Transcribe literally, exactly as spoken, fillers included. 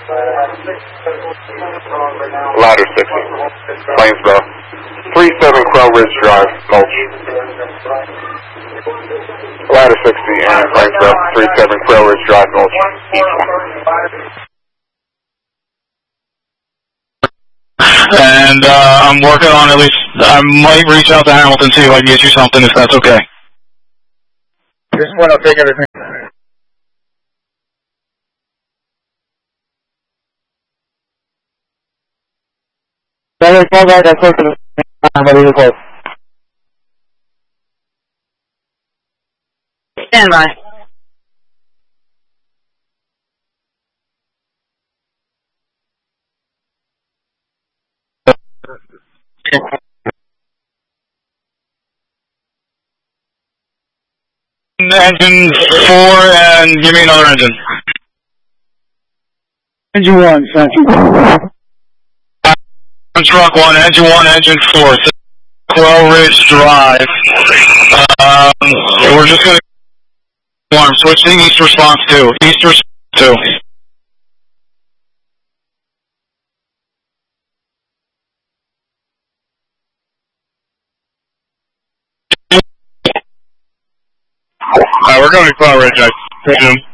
Ladder sixty, Plainsboro. three seven Quail Ridge Drive, Mulch. Ladder sixty and Plainsboro, three seven Quail Ridge Drive, Mulch, each one. And uh, I'm working on at least, I might reach out to Hamilton, see if I can get you something, if that's okay. This one will take everything. That's close to the ready to close. Stand by. Engine four, and give me another engine. Engine one, thank Truck one, engine one, engine four, Quail Ridge Drive. Um, we're just going to warm. Switching east response two. East response two. Alright, we're going to Quail Ridge, I presume.